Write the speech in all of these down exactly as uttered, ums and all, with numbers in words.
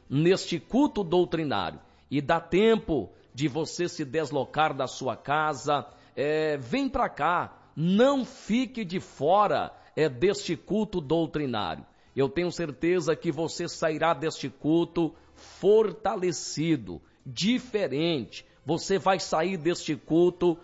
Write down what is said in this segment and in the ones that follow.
neste culto doutrinário. E dá tempo de você se deslocar da sua casa, é, vem para cá, não fique de fora é, deste culto doutrinário. Eu tenho certeza que você sairá deste culto fortalecido, diferente. Você vai sair deste culto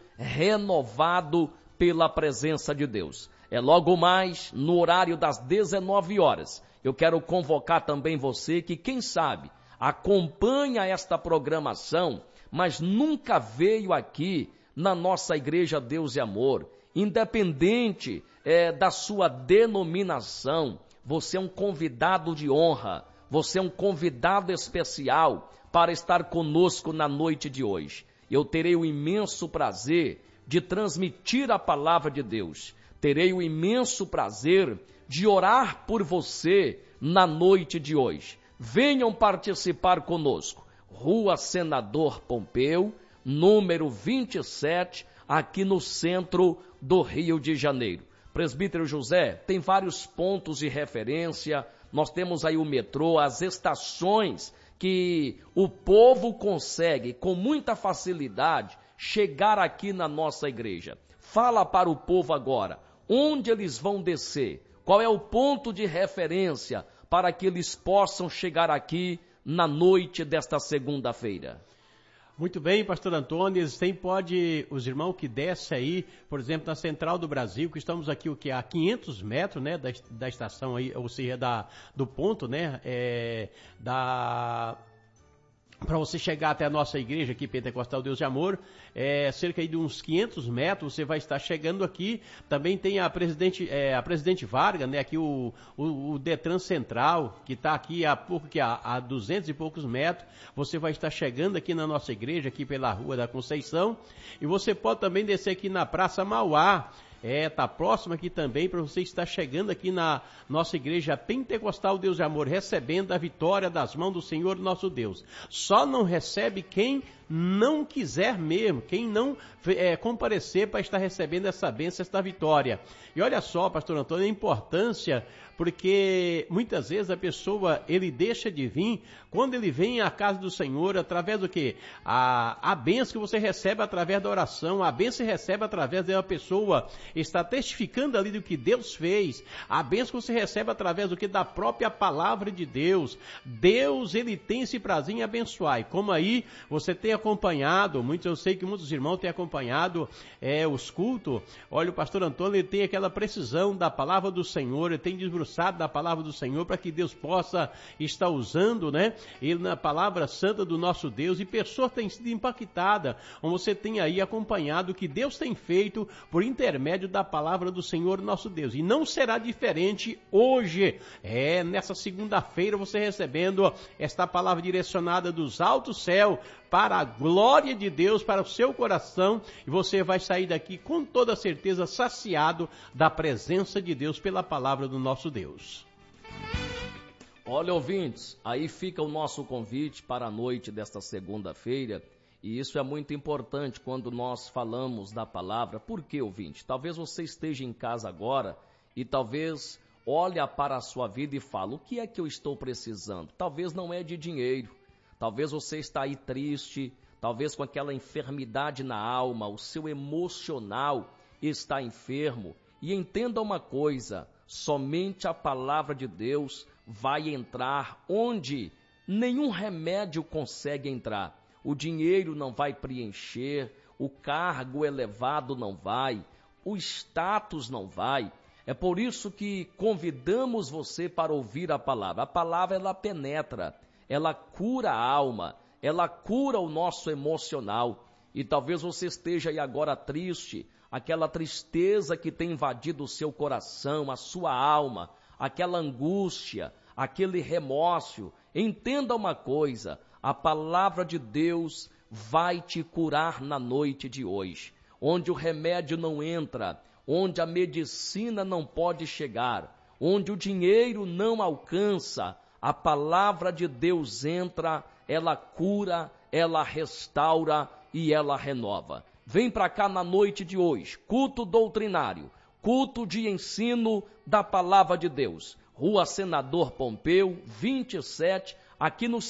renovado pela presença de Deus. É logo mais no horário das dezenove horas. Eu quero convocar também você que, quem sabe, acompanha esta programação, mas nunca veio aqui na nossa Igreja Deus e Amor. Independente é, da sua denominação, você é um convidado de honra, você é um convidado especial para estar conosco na noite de hoje. Eu terei o imenso prazer de transmitir a palavra de Deus. Terei o imenso prazer de orar por você na noite de hoje. Venham participar conosco. Rua Senador Pompeu, número vinte e sete, aqui no centro do Rio de Janeiro. Presbítero José, tem vários pontos de referência, nós temos aí o metrô, as estações que o povo consegue com muita facilidade chegar aqui na nossa igreja. Fala para o povo agora, onde eles vão descer, qual é o ponto de referência para que eles possam chegar aqui na noite desta segunda-feira. Muito bem, pastor Antônio, tem pode, os irmãos que descem aí, por exemplo, na Central do Brasil, que estamos aqui o que a quinhentos metros, né, da, da estação aí, ou seja, da, do ponto, né, é, da... para você chegar até a nossa igreja aqui, Pentecostal Deus de Amor, é cerca aí de uns quinhentos metros, você vai estar chegando aqui. Também tem a Presidente, é, a Presidente Vargas, né, aqui o, o, o Detran Central, que está aqui a pouco, que a, a duzentos e poucos metros. Você vai estar chegando aqui na nossa igreja, aqui pela Rua da Conceição. E você pode também descer aqui na Praça Mauá. É, tá próximo aqui também para você estar chegando aqui na nossa igreja Pentecostal Deus de Amor, recebendo a vitória das mãos do Senhor nosso Deus. Só não recebe quem não quiser mesmo, quem não é, comparecer para estar recebendo essa bênção, essa vitória. E olha só, pastor Antônio, a importância, porque muitas vezes a pessoa, ele deixa de vir, quando ele vem à casa do Senhor, através do quê? A, a bênção que você recebe através da oração, a bênção que recebe através de uma pessoa está testificando ali do que Deus fez, a bênção que você recebe através do que? Da própria palavra de Deus. Deus, ele tem esse prazer em abençoar, e como aí você tem acompanhado, muitos, eu sei que muitos irmãos têm acompanhado é, os cultos. Olha, o pastor Antônio, ele tem aquela precisão da palavra do Senhor, ele tem desbruçado da palavra do Senhor para que Deus possa estar usando, né, ele na palavra santa do nosso Deus, e pessoas têm sido impactadas, como você tem aí acompanhado o que Deus tem feito por intermédio da palavra do Senhor nosso Deus. E não será diferente hoje, é, nessa segunda-feira, você recebendo esta palavra direcionada dos altos céus, para a glória de Deus, para o seu coração, e você vai sair daqui com toda certeza saciado da presença de Deus pela palavra do nosso Deus. Olha, ouvintes, aí fica o nosso convite para a noite desta segunda-feira, e isso é muito importante quando nós falamos da palavra. Por que, ouvinte? Talvez você esteja em casa agora e talvez olhe para a sua vida e fale, o que é que eu estou precisando? Talvez não é de dinheiro. Talvez você está aí triste, talvez com aquela enfermidade na alma, o seu emocional está enfermo. E entenda uma coisa, somente a palavra de Deus vai entrar onde nenhum remédio consegue entrar. O dinheiro não vai preencher, o cargo elevado não vai, o status não vai. É por isso que convidamos você para ouvir a palavra. A palavra, ela penetra. Ela cura a alma, ela cura o nosso emocional. E talvez você esteja aí agora triste, aquela tristeza que tem invadido o seu coração, a sua alma, aquela angústia, aquele remorso. Entenda uma coisa, a palavra de Deus vai te curar na noite de hoje, onde o remédio não entra, onde a medicina não pode chegar, onde o dinheiro não alcança. A palavra de Deus entra, ela cura, ela restaura e ela renova. Vem para cá na noite de hoje, culto doutrinário, culto de ensino da palavra de Deus. Rua Senador Pompeu, vinte e sete, aqui no